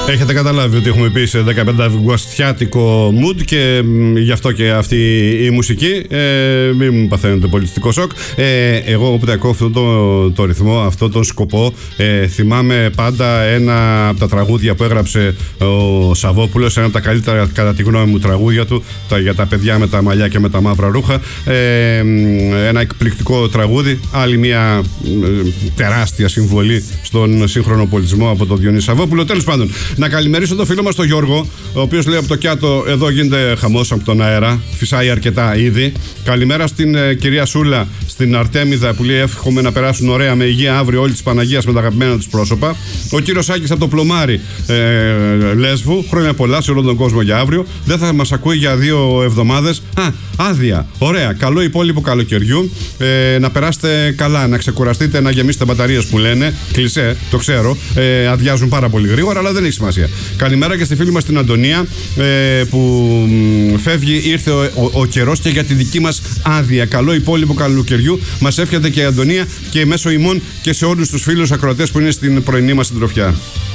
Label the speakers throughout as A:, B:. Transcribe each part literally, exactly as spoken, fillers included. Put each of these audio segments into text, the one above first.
A: Έχετε καταλάβει ότι έχουμε πει σε δεκαπέντε αυγουστιάτικο mood και γι' αυτό και αυτή η μουσική. Ε, μην μου παθαίνετε πολιτιστικό σοκ. Ε, εγώ όποτε ακούω αυτό το, το ρυθμό, αυτό τον σκοπό, ε, θυμάμαι πάντα ένα από τα τραγούδια που έγραψε ο Σαββόπουλος, ένα από τα καλύτερα κατά τη γνώμη μου τραγούδια του, τα, για τα παιδιά με τα μαλλιά και με τα μαύρα ρούχα. Ε, ένα εκπληκτικό τραγούδι, άλλη μια ε, τεράστια συμβολή στον σύγχρονο πολιτισμό από τον Διονύση Σαββόπουλο. Τέλος πάντων, να καλημερίσω τον φίλο μας τον Γιώργο, ο οποίος λέει από το Κιάτο: εδώ γίνεται χαμός από τον αέρα, φυσάει αρκετά ήδη. Καλημέρα στην ε, κυρία Σούλα, στην Αρτέμιδα, που λέει: εύχομαι να περάσουν ωραία με υγεία αύριο όλοι της Παναγίας με τα αγαπημένα τους πρόσωπα. Ο κύριος Άκης από το Πλωμάρι, ε, Λέσβου, χρόνια πολλά σε όλον τον κόσμο για αύριο. Δεν θα μας ακούει για δύο εβδομάδες. Α, άδεια. Ωραία. Καλό υπόλοιπο καλοκαιριού. Ε, να περάσετε καλά, να ξεκουραστείτε, να γεμίσετε μπαταρίες που λένε. Κλισέ, το ξέρω. Ε, αδειάζουν πάρα πολύ γρήγορα, αλλά δεν έχει σημασία. Καλημέρα και στη φίλη μας την Αντωνία, ε, που φεύγει, ήρθε ο, ο, ο καιρός και για τη δική μας άδεια. Καλό υπόλοιπο καλοκαιριού. Μας εύχεται και η Αντωνία και μέσω ημών και σε όλους τους φίλους ακροατές που είναι στην πρωινή μας συντροφιά.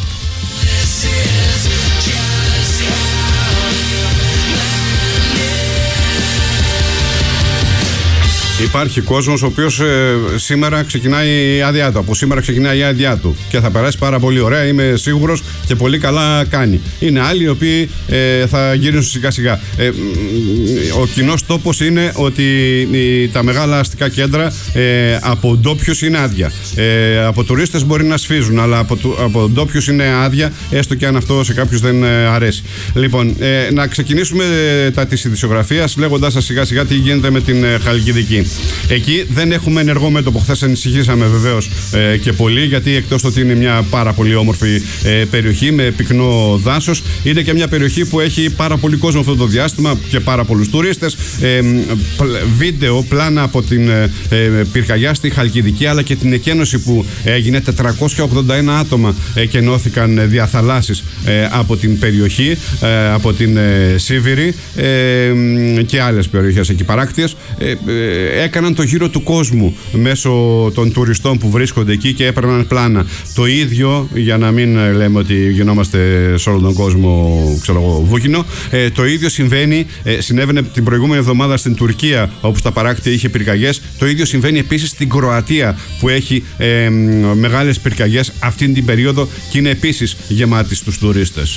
A: Υπάρχει κόσμος ο οποίος ε, σήμερα ξεκινάει η άδειά του. Από σήμερα ξεκινάει η άδειά του και θα περάσει πάρα πολύ ωραία, είμαι σίγουρος, και πολύ καλά κάνει. Είναι άλλοι οι οποίοι ε, θα γυρίσουν σιγά σιγά. Ε, ο κοινός τόπος είναι ότι η, τα μεγάλα αστικά κέντρα ε, από ντόπιους είναι άδεια. Ε, από τουρίστες μπορεί να σφίζουν, αλλά από, από ντόπιους είναι άδεια, έστω και αν αυτό σε κάποιους δεν ε, αρέσει. Λοιπόν, ε, να ξεκινήσουμε ε, τα της ειδησιογραφίας λέγοντας σας σιγά σιγά τι γίνεται με την ε, Χαλκιδική. Εκεί δεν έχουμε ενεργό μέτωπο. Χθες ανησυχήσαμε βεβαίως ε, και πολύ, γιατί εκτός ότι είναι μια πάρα πολύ όμορφη ε, περιοχή με πυκνό δάσος, είναι και μια περιοχή που έχει πάρα πολύ κόσμο αυτό το διάστημα και πάρα πολλούς τουρίστες. Ε, βίντεο, πλάνα από την ε, πυρκαγιά στη Χαλκιδική, αλλά και την εκένωση που έγινε. τετρακόσια ογδόντα ένα άτομα εκενώθηκαν διαθαλάσσης ε, από την περιοχή, ε, από την ε, Σίβηρη ε, και άλλες περιοχές εκεί παράκτιες. Ε, ε, έκαναν το γύρο του κόσμου μέσω των τουριστών που βρίσκονται εκεί και έπαιρναν πλάνα. Το ίδιο, για να μην λέμε ότι γινόμαστε σε όλο τον κόσμο, ξέρω εγώ, βούκινο, ε, το ίδιο συμβαίνει, ε, συνέβαινε την προηγούμενη εβδομάδα στην Τουρκία, όπου στα παράκτια είχε πυρκαγιές. Το ίδιο συμβαίνει επίσης στην Κροατία, που έχει ε, μεγάλες πυρκαγιές αυτήν την περίοδο και είναι επίσης γεμάτη στους τουρίστες.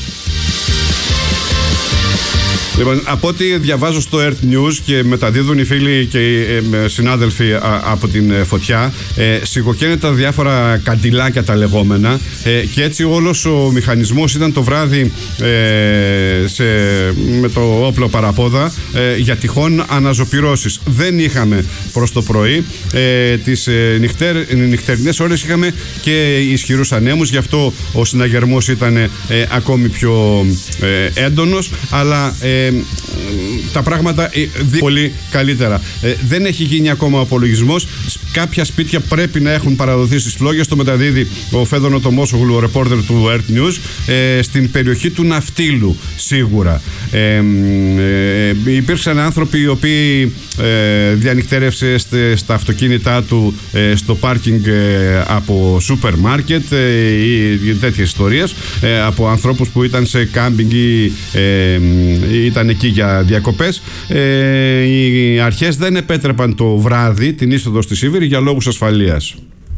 A: Λοιπόν, από ό,τι διαβάζω στο Earth News και μεταδίδουν οι φίλοι και οι ε, συνάδελφοι α, από την ε, φωτιά, ε, σιγοκαίνε τα διάφορα καντιλάκια τα λεγόμενα, ε, και έτσι όλος ο μηχανισμός ήταν το βράδυ ε, σε, με το όπλο παραπόδα ε, για τυχόν αναζωπυρώσεις. Δεν είχαμε προς το πρωί, ε, τις ε, νυχτερ, νυχτερινές ώρες είχαμε και ισχυρούς ανέμους, γι' αυτό ο συναγερμός ήταν ε, ακόμη πιο ε, έντονος, αλλά ε, τα πράγματα δει πολύ καλύτερα. Ε, δεν έχει γίνει ακόμα ο απολογισμός. Κάποια σπίτια πρέπει να έχουν παραδοθεί στις φλόγες. Το μεταδίδει ο Φέδωνο Τομόσογλου, ο ρεπόρτερ του Earth News, ε, στην περιοχή του Ναυτίλου σίγουρα. Ε, ε, υπήρξαν άνθρωποι οι οποίοι ε, διανυκτερεύσε στα αυτοκίνητά του ε, στο πάρκινγκ ε, από σούπερ μάρκετ ε, ή τέτοιες ιστορίες, ε, από ανθρώπους που ήταν σε κάμπινγκ ή ε, ήταν εκεί για διακοπές. Ε, οι αρχές δεν επέτρεπαν το βράδυ την είσοδο στη Σίβηρη για λόγους ασφαλείας.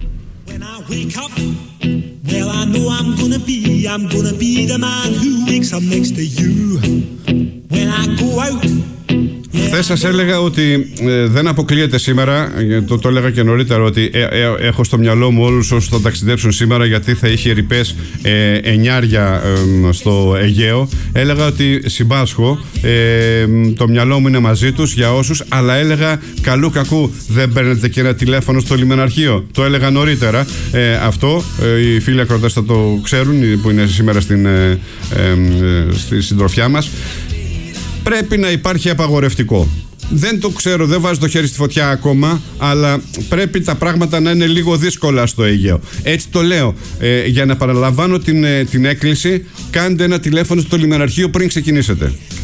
A: Χθες σας έλεγα ότι ε, δεν αποκλείεται σήμερα, το, το έλεγα και νωρίτερα, ότι ε, ε, έχω στο μυαλό μου όλους όσους θα ταξιδέψουν σήμερα, γιατί θα είχε ρηπές ε, εννιάρια ε, στο Αιγαίο. Έλεγα ότι συμπάσχω, ε, το μυαλό μου είναι μαζί τους για όσους, αλλά έλεγα καλού κακού δεν παίρνετε και ένα τηλέφωνο στο λιμεναρχείο. Το έλεγα νωρίτερα ε, αυτό, ε, οι φίλοι ακροατές θα το ξέρουν που είναι σήμερα στην, ε, ε, στη συντροφιά μας. Πρέπει να υπάρχει απαγορευτικό. Δεν το ξέρω, δεν βάζω το χέρι στη φωτιά ακόμα, αλλά πρέπει τα πράγματα να είναι λίγο δύσκολα στο Αιγαίο. Έτσι το λέω. Ε, για να παραλαμβάνω την, την έκκληση, κάντε ένα τηλέφωνο στο λιμεναρχείο πριν ξεκινήσετε.